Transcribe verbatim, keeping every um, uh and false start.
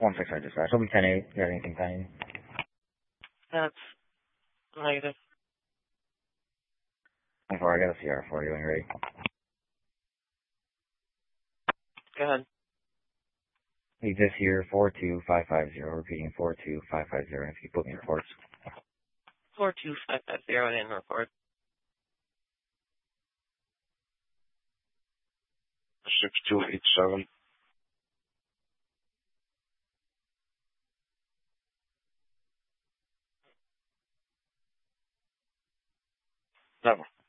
one six nine dispatch. It'll be ten eight. You got anything pending? That's negative. Before I got a C R for you, when you're ready. Go ahead. Exist here four two five five zero. Repeating four two five five zero. If you put me in reports. Four two five five zero in report. Six two eight seven. Never.